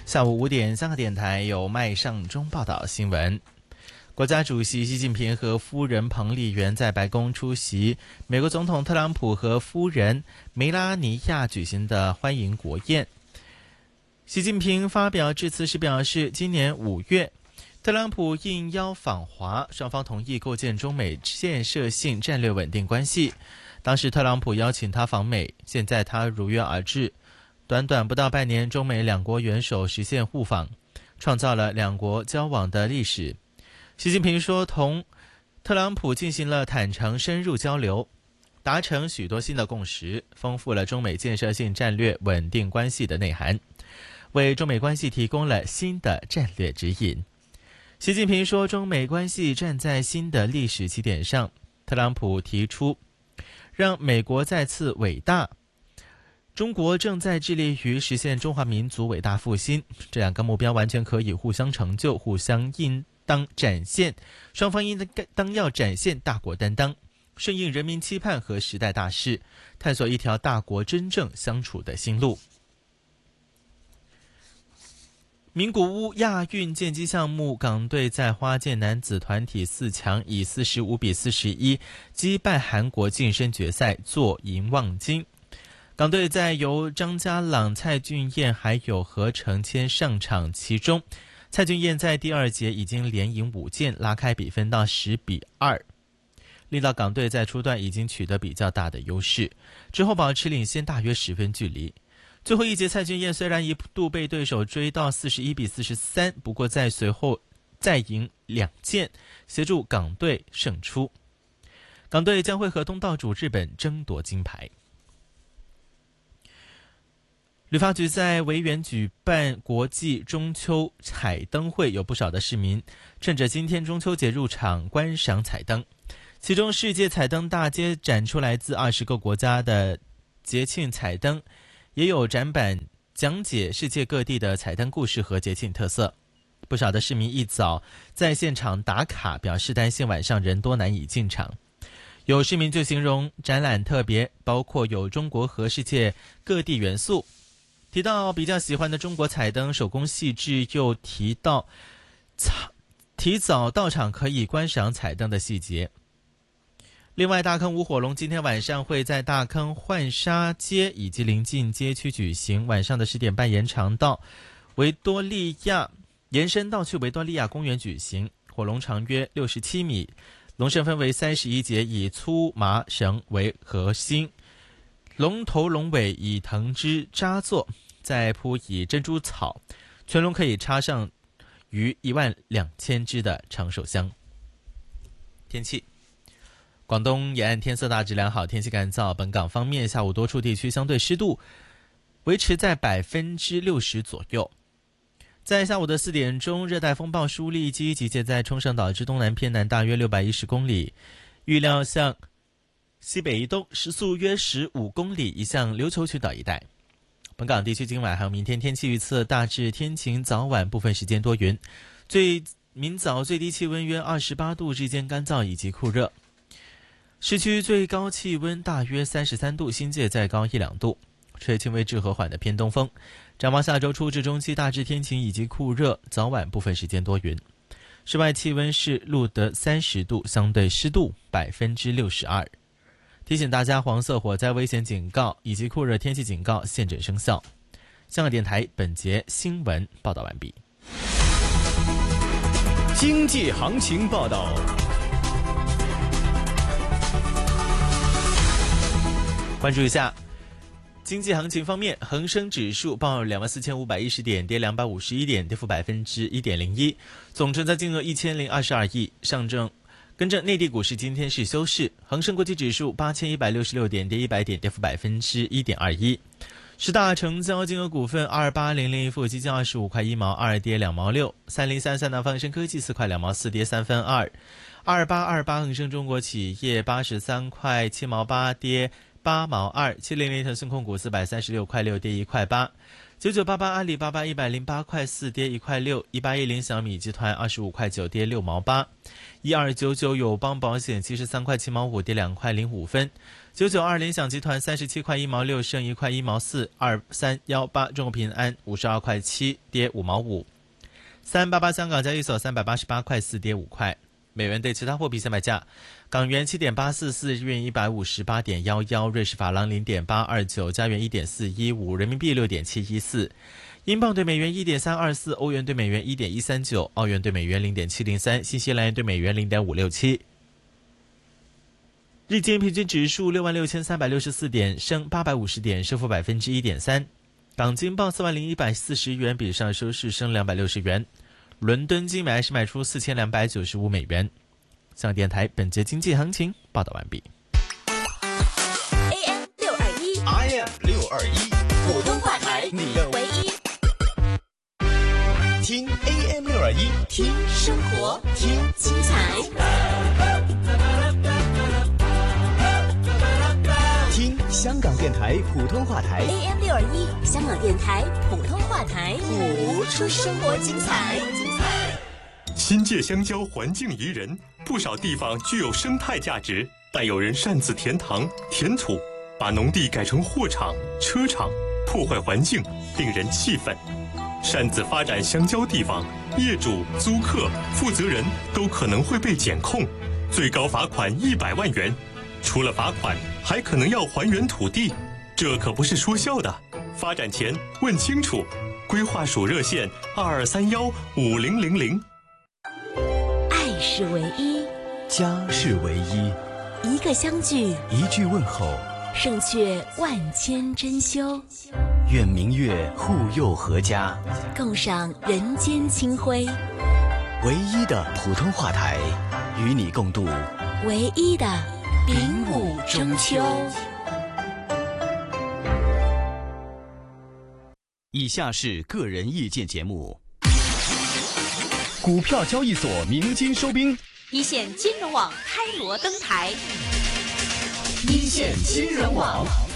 下午5点，香港电台由麦尚中报道新闻。国家主席习近平和夫人彭丽媛在白宫出席美国总统特朗普和夫人梅拉尼亚举行的欢迎国宴。习近平发表致辞时表示，今年5月，特朗普应邀访华，双方同意构建中美建设性战略稳定关系。当时特朗普邀请他访美，现在他如约而至。短短不到半年，中美两国元首实现互访，创造了两国交往的历史。习近平说，同特朗普进行了坦诚深入交流，达成许多新的共识，丰富了中美建设性战略稳定关系的内涵，为中美关系提供了新的战略指引。习近平说，中美关系站在新的历史起点上。特朗普提出让美国再次伟大，中国正在致力于实现中华民族伟大复兴，这两个目标完全可以互相成就，互相应当展现，双方应当要展现大国担当，顺应人民期盼和时代大势，探索一条大国真正相处的新路。名古屋亚运剑击项目，港队在花剑男子团体4强以45比41击败韩国晋身决赛，坐银望金。港队在由张家朗、蔡俊彦还有何成谦上场，其中蔡俊彦在第2节已经连赢5剑，拉开比分到10比2，令到港队在初段已经取得比较大的优势，之后保持领先大约10分距离。最后一节，蔡俊彦虽然一度被对手追到41比43，不过在随后再赢2剑，协助港队胜出。港队将会和东道主日本争夺金牌。旅发局在维园举办国际中秋彩灯会，有不少的市民趁着今天中秋节入场观赏彩灯。其中世界彩灯大街展出来自20个国家的节庆彩灯，也有展板讲解世界各地的彩灯故事和节庆特色。不少的市民一早在现场打卡，表示担心晚上人多难以进场。有市民就形容展览特别，包括有中国和世界各地元素，提到比较喜欢的中国彩灯手工细致，又提到提早到场可以观赏彩灯的细节。另外，大坑舞火龙今天晚上会在大坑浣纱街以及邻近街区举行，晚上的10点半延长到维多利亚，延伸到去维多利亚公园举行。火龙长约67米，龙绳分为31节，以粗麻绳为核心，龙头龙尾以藤枝扎作，再铺以珍珠草，全龙可以插上逾12000支的长手香。天气，广东沿岸天色大致良好，天气干燥。本港方面，下午多处地区相对湿度维持在60%左右。在下午的4点钟，热带风暴舒力基集结在冲绳岛之东南偏南大约610公里，预料向西北移动，时速约15公里，移向琉球群岛一带。本港地区今晚还有明天天气预测，大致天晴，早晚部分时间多云，明早最低气温约28度，日间干燥以及酷热。市区最高气温大约33度，新界再高1-2度，吹轻微至和缓的偏东风。展望下周初至中期大致天晴以及酷热，早晚部分时间多云。室外气温是录得30度，相对湿度62%。提醒大家，黄色火灾危险警告以及酷热天气警告现正生效。香港电台本节新闻报道完毕。 经济行情报道。 关注一下经济行情方面，恒生指数报24,510点，跌251点，跌幅1.01%，总成交金额1022亿。上证跟着内地股市今天是休市，恒生国际指数8166点，跌100点，跌幅1.21%。10大成交金额股份：28001富基金25块1毛2，跌2毛6；3033南方恒生科技4块2毛4，跌3分2；2828恒生中国企业83块7毛8，跌8毛2；700腾讯控股436块6，跌1块8。 9988阿里巴巴108块4跌1块6 ，1810小米集团25块9跌6毛8，1299友邦保险73块7毛5跌2块05分，992联想集团37块1毛6升1块1毛4，2318中国平安52块7跌5毛5，388香港交易所388块4跌5块。美元对其他货币现买价：港元7.844，日元158.11，瑞士法郎0.829，加元1.415，人民币6.714，英镑对美元1.324，欧元对美元1.139，澳元对美元0.703，新西兰元对美元0.567。日经平均指数66364点，升850点，升幅1.3%。港金报40140元，比上收市升260元。伦敦金买是卖出4295美元。香港电台本节经济行情报道完毕。 AM 621 ，IM 621， 普通话台， 你的唯一。 听 AM 621， 听生活，听精彩， 听香港电台普通话台 AM 621，香港电台普通话台， 谱出生活精彩。 新界香蕉环境宜人，不少地方具有生态价值，但有人擅自填塘填土，把农地改成货场车场，破坏环境，令人气愤。擅自发展香蕉地方，业主、租客、负责人都可能会被检控，最高罚款100万元。除了罚款，还可能要还原土地，这可不是说笑的。发展前问清楚。规划署热线22315000。 爱是唯一， 家是唯一， 一个相聚， 一句问候， 胜却万千珍馐。 愿明月护佑阖家， 共赏人间清辉。 唯一的普通话台，与你共度唯一的丙午中秋。 以下是个人意见节目。股票交易所鸣金收兵， 一线金融网开锣登台， 一线金融网。